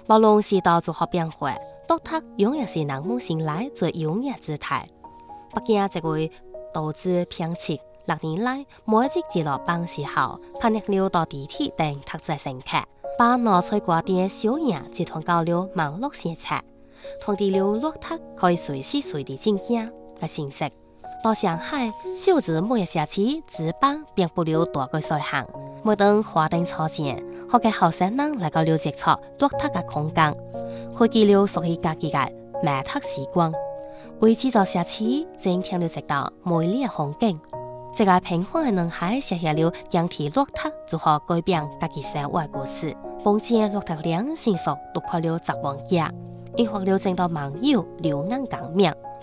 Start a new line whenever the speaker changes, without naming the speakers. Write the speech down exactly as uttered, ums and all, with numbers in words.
无论是到如何变化，落拓永远是人们心内最优雅姿态。北京这位投资偏切，六年来每日只落班时候，攀入了到地铁等特制乘客，把拿菜瓜店小雅集团交流网络写册，通知了落拓可以随时随地进京嘅信息。到上海，小至每日下期值班并不了大个随行，每当华灯初见，好嘅後生人嚟到了接觸落拓嘅空間，開記了屬於家己嘅美特時光。為製造下期，增添了一道美麗嘅風景。這個平凡嘅男孩寫下了講起落拓如何改變家己生活嘅故事，並且落拓兩成熟突破了十萬家，引發了正道網友留言共鳴。